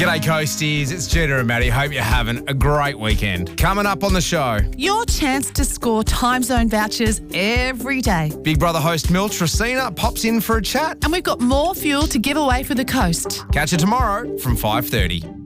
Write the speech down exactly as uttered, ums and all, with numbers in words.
G'day, Coasties. It's Gina and Maddie. Hope you're having a great weekend. Coming up on the show, your chance to score time zone vouchers every day. Big Brother host Mil Tracina pops in for a chat. And we've got more fuel to give away for the coast. Catch you tomorrow from five thirty.